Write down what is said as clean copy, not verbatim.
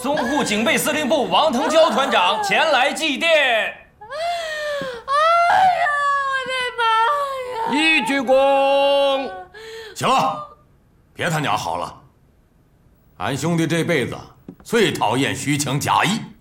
淞沪警备司令部王腾蛟团长前来祭奠。 哎呀，我的妈呀！ 一鞠躬。 行了，别他娘好了。俺兄弟这辈子最讨厌虚情假意。